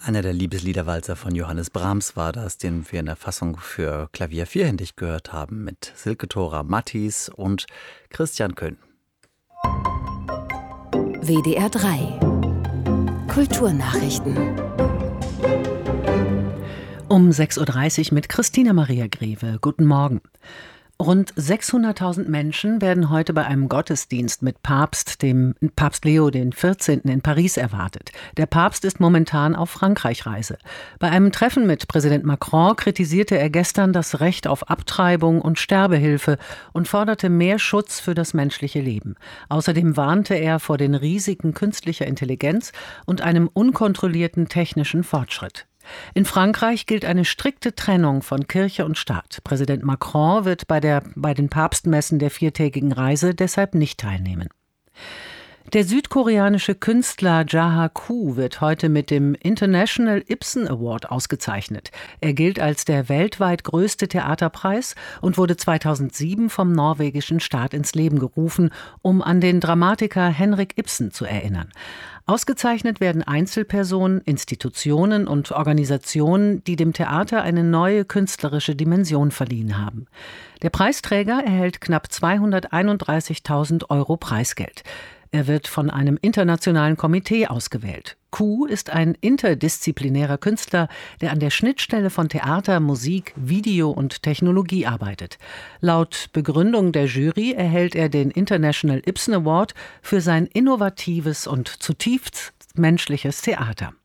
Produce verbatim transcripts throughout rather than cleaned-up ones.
Einer der Liebesliederwalzer von Johannes Brahms war das, den wir in der Fassung für Klavier vierhändig gehört haben, mit Silke Thora Matthis und Christian Köhn. W D R drei Kulturnachrichten. Um sechs Uhr dreißig mit Christina Maria Greve. Guten Morgen. Rund sechshunderttausend Menschen werden heute bei einem Gottesdienst mit Papst, dem Papst Leo der vierzehnten. in Paris erwartet. Der Papst ist momentan auf Frankreich-Reise. Bei einem Treffen mit Präsident Macron kritisierte er gestern das Recht auf Abtreibung und Sterbehilfe und forderte mehr Schutz für das menschliche Leben. Außerdem warnte er vor den Risiken künstlicher Intelligenz und einem unkontrollierten technischen Fortschritt. In Frankreich gilt eine strikte Trennung von Kirche und Staat. Präsident Macron wird bei, der, bei den Papstmessen der viertägigen Reise deshalb nicht teilnehmen. Der südkoreanische Künstler Jaha Koo wird heute mit dem International Ibsen Award ausgezeichnet. Er gilt als der weltweit größte Theaterpreis und wurde zweitausendsieben vom norwegischen Staat ins Leben gerufen, um an den Dramatiker Henrik Ibsen zu erinnern. Ausgezeichnet werden Einzelpersonen, Institutionen und Organisationen, die dem Theater eine neue künstlerische Dimension verliehen haben. Der Preisträger erhält knapp zweihunderteinunddreißigtausend Euro Preisgeld. Er wird von einem internationalen Komitee ausgewählt. Koo ist ein interdisziplinärer Künstler, der an der Schnittstelle von Theater, Musik, Video und Technologie arbeitet. Laut Begründung der Jury erhält er den International Ibsen Award für sein innovatives und zutiefst menschliches Theater.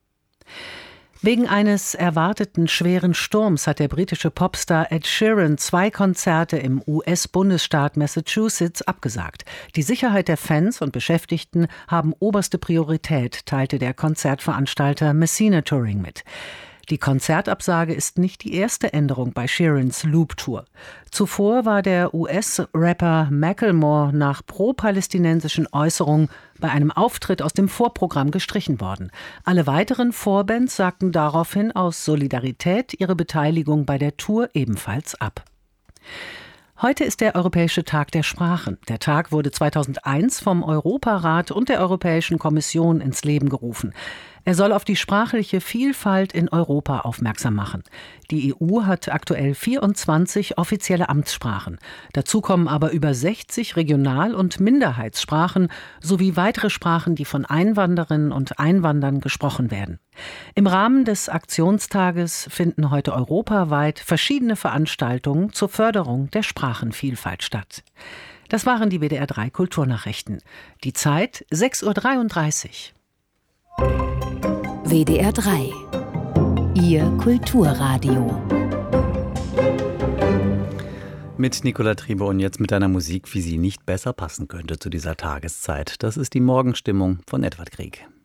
Wegen eines erwarteten schweren Sturms hat der britische Popstar Ed Sheeran zwei Konzerte im U S-Bundesstaat Massachusetts abgesagt. Die Sicherheit der Fans und Beschäftigten haben oberste Priorität, teilte der Konzertveranstalter Messina Touring mit. Die Konzertabsage ist nicht die erste Änderung bei Sheerans Loop-Tour. Zuvor war der U S-Rapper Macklemore nach pro-palästinensischen Äußerungen bei einem Auftritt aus dem Vorprogramm gestrichen worden. Alle weiteren Vorbands sagten daraufhin aus Solidarität ihre Beteiligung bei der Tour ebenfalls ab. Heute ist der Europäische Tag der Sprachen. Der Tag wurde zweitausendeins vom Europarat und der Europäischen Kommission ins Leben gerufen. Er soll auf die sprachliche Vielfalt in Europa aufmerksam machen. Die E U hat aktuell vierundzwanzig offizielle Amtssprachen. Dazu kommen aber über sechzig Regional- und Minderheitssprachen sowie weitere Sprachen, die von Einwanderinnen und Einwanderern gesprochen werden. Im Rahmen des Aktionstages finden heute europaweit verschiedene Veranstaltungen zur Förderung der Sprachenvielfalt statt. Das waren die W D R drei Kulturnachrichten. Die Zeit sechs Uhr dreiunddreißig. W D R drei. Ihr Kulturradio. Mit Nicola Triebe und jetzt mit einer Musik, wie sie nicht besser passen könnte zu dieser Tageszeit. Das ist die Morgenstimmung von Edward Grieg.